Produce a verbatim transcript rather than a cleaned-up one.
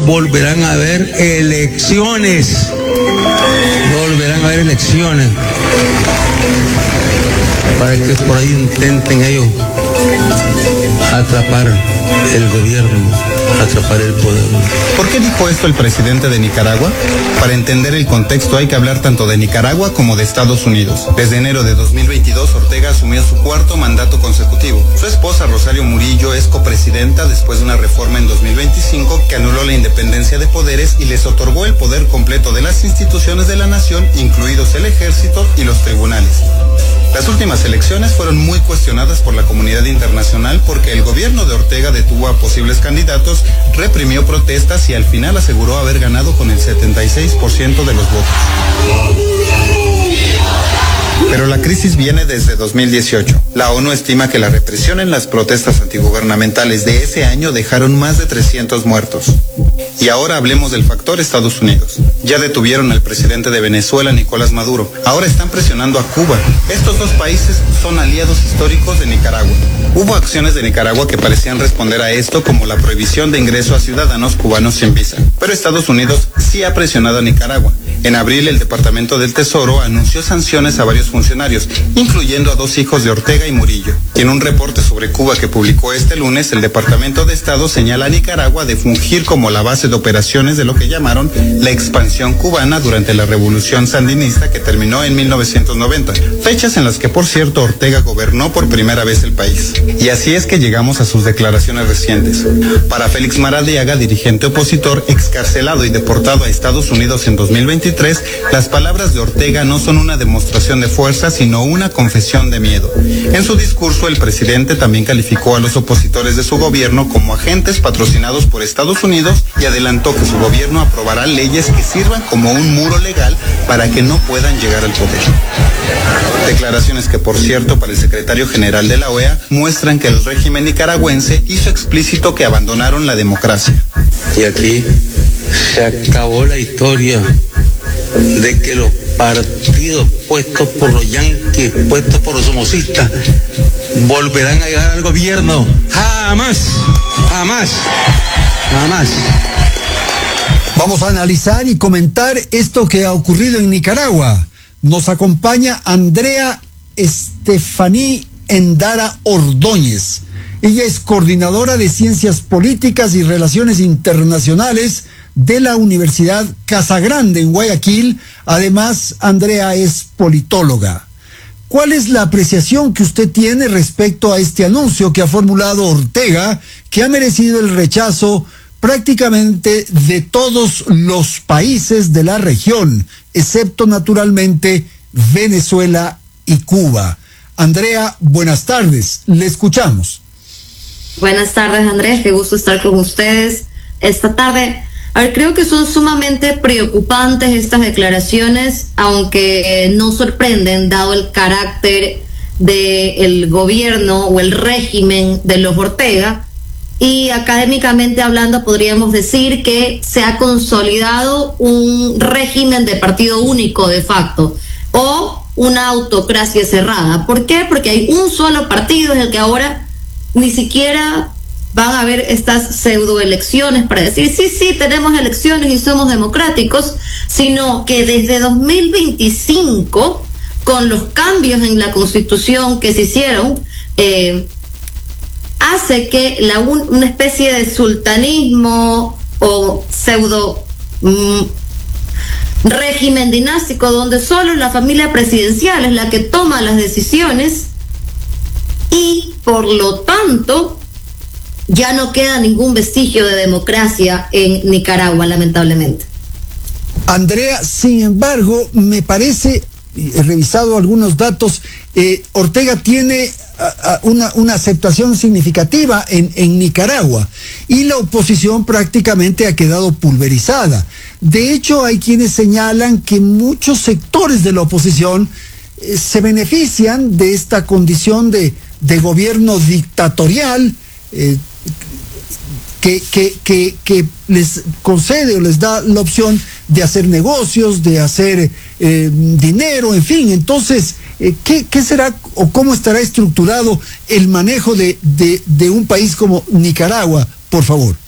volverán a haber elecciones. Volverán a haber elecciones. Para que por ahí intenten ellos atrapar el gobierno, atrapar el poder. ¿Por qué dijo esto el presidente de Nicaragua? Para entender el contexto hay que hablar tanto de Nicaragua como de Estados Unidos. Desde enero de dos mil veintidós, Ortega asumió su cuarto mandato consecutivo. Su esposa, Rosario Murillo, es copresidenta después de una reforma en dos mil veinticinco que anuló la independencia de poderes y les otorgó el poder completo de las instituciones de la nación, incluidos el ejército y los tribunales. Las últimas elecciones fueron muy cuestionadas por la comunidad internacional porque el gobierno de Ortega detuvo a posibles candidatos, reprimió protestas y al final aseguró haber ganado con el setenta y seis por ciento de los votos. Pero la crisis viene desde dos mil dieciocho. La ONU estima que la represión en las protestas antigubernamentales de ese año dejaron más de trescientos muertos. Y ahora hablemos del factor Estados Unidos. Ya detuvieron al presidente de Venezuela, Nicolás Maduro. Ahora están presionando a Cuba. Estos dos países son aliados históricos de Nicaragua. Hubo acciones de Nicaragua que parecían responder a esto, como la prohibición de ingreso a ciudadanos cubanos sin visa. Pero Estados Unidos sí ha presionado a Nicaragua. En abril, el Departamento del Tesoro anunció sanciones a varios funcionarios, incluyendo a dos hijos de Ortega y Murillo. Y en un reporte sobre Cuba que publicó este lunes, el Departamento de Estado señala a Nicaragua de fungir como la base de operaciones de lo que llamaron la expansión cubana durante la Revolución Sandinista que terminó en mil novecientos noventa, fechas en las que, por cierto, Ortega gobernó por primera vez el país. Y así es que llegamos a sus declaraciones recientes. Para Félix Maradiaga, dirigente opositor, excarcelado y deportado a Estados Unidos en dos mil veintitrés, las palabras de Ortega no son una demostración de fuerza, sino una confesión de miedo. En su discurso, el presidente también calificó a los opositores de su gobierno como agentes patrocinados por Estados Unidos y adelantó que su gobierno aprobará leyes que sirvan como un muro legal para que no puedan llegar al poder. Declaraciones que, por cierto, para el secretario general de la O E A muestran que el régimen nicaragüense hizo explícito que abandonaron la democracia. Y aquí se acabó la historia de que los partidos puestos por los yanquis, puestos por los somocistas, volverán a llegar al gobierno. Jamás, jamás, jamás. Vamos a analizar y comentar esto que ha ocurrido en Nicaragua. Nos acompaña Andrea Estefaní Endara Ordóñez. Ella es coordinadora de Ciencias Políticas y Relaciones Internacionales de la Universidad Casagrande en Guayaquil. Además, Andrea es politóloga. ¿Cuál es la apreciación que usted tiene respecto a este anuncio que ha formulado Ortega, que ha merecido el rechazo prácticamente de todos los países de la región, excepto naturalmente Venezuela y Cuba? Andrea, buenas tardes, le escuchamos. Buenas tardes, Andrés, qué gusto estar con ustedes esta tarde. A ver, creo que son sumamente preocupantes estas declaraciones, aunque no sorprenden dado el carácter del gobierno o el régimen de los Ortega. Y académicamente hablando podríamos decir que se ha consolidado un régimen de partido único de facto o una autocracia cerrada. ¿Por qué? Porque hay un solo partido en el que ahora ni siquiera van a haber estas pseudoelecciones para decir sí, sí, tenemos elecciones y somos democráticos, sino que desde dos mil veinticinco, con los cambios en la Constitución que se hicieron, eh, hace que la un, una especie de sultanismo o pseudo mm, régimen dinástico donde solo la familia presidencial es la que toma las decisiones y por lo tanto ya no queda ningún vestigio de democracia en Nicaragua, lamentablemente. Andrea, sin embargo, me parece, he revisado algunos datos, eh, Ortega tiene a, a una, una aceptación significativa en, en Nicaragua y la oposición prácticamente ha quedado pulverizada. De hecho, hay quienes señalan que muchos sectores de la oposición eh, se benefician de esta condición de, de gobierno dictatorial, eh, Que, que, que, que les concede o les da la opción de hacer negocios, de hacer eh, dinero, en fin. Entonces, eh, ¿qué, ¿qué será o cómo estará estructurado el manejo de, de, de un país como Nicaragua, por favor?